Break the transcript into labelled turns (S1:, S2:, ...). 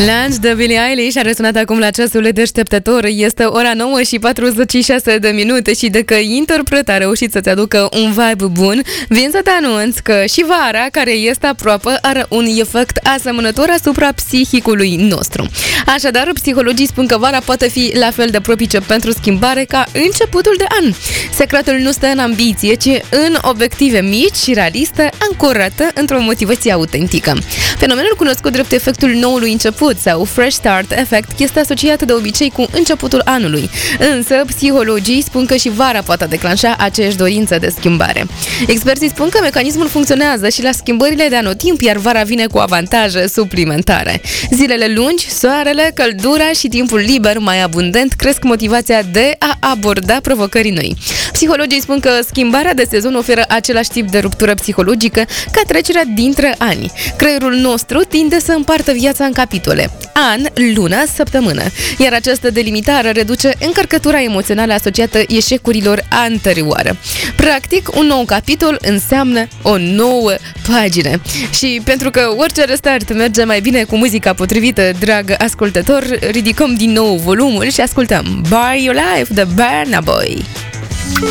S1: Lunch de Billie Eilish a răsunat acum la ceasul deșteptător. Este ora 9 și 46 de minute și dacă interpreta a reușit să-ți aducă un vibe bun, vin să te anunț că și vara, care este aproape, are un efect asemănător asupra psihicului nostru. Așadar, psihologii spun că vara poate fi la fel de propice pentru schimbare ca începutul de an. Secretul nu stă în ambiție, ci în obiective mici și realiste, ancorate într-o motivație autentică. Fenomenul cunoscut drept efectul noului început sau Fresh Start Effect este asociat de obicei cu începutul anului. Însă, psihologii spun că și vara poate declanșa aceeași dorință de schimbare. Experții spun că mecanismul funcționează și la schimbările de anotimp, iar vara vine cu avantaje suplimentare. Zilele lungi, soarele, căldura și timpul liber mai abundent cresc motivația de a aborda provocări noi. Psihologii spun că schimbarea de sezon oferă același tip de ruptură psihologică ca trecerea dintre ani. Creierul nostru tinde să împartă viața în capitole: an, lună, săptămână, iar această delimitare reduce încărcătura emoțională asociată eșecurilor anterioare. Practic, un nou capitol înseamnă o nouă pagină. Și pentru că orice restart merge mai bine cu muzica potrivită, drag ascultător, ridicăm din nou volumul și ascultăm Buy Your Life de Burna Boy.